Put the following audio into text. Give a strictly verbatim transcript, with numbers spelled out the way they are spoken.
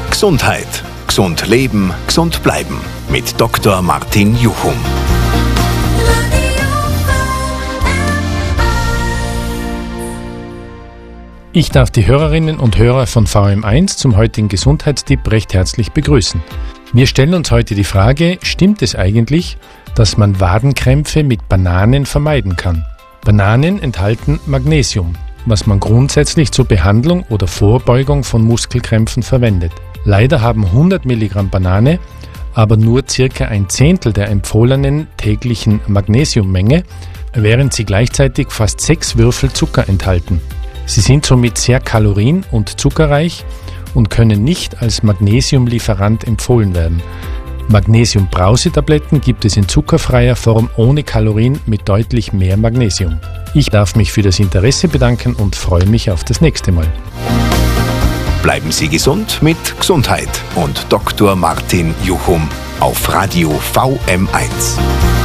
Gesundheit. Gesund leben, gesund bleiben. Mit Doktor Martin Juchum. Ich darf die Hörerinnen und Hörer von V M eins zum heutigen Gesundheitstipp recht herzlich begrüßen. Wir stellen uns heute die Frage, stimmt es eigentlich, dass man Wadenkrämpfe mit Bananen vermeiden kann? Bananen enthalten Magnesium, was man grundsätzlich zur Behandlung oder Vorbeugung von Muskelkrämpfen verwendet. Leider haben hundert Milligramm Banane aber nur circa ein Zehntel der empfohlenen täglichen Magnesiummenge, während sie gleichzeitig fast sechs Würfel Zucker enthalten. Sie sind somit sehr kalorien- und zuckerreich und können nicht als Magnesiumlieferant empfohlen werden. Magnesium-Brausetabletten gibt es in zuckerfreier Form ohne Kalorien mit deutlich mehr Magnesium. Ich darf mich für das Interesse bedanken und freue mich auf das nächste Mal. Bleiben Sie gesund mit Gesundheit und Doktor Martin Juchum auf Radio V M eins.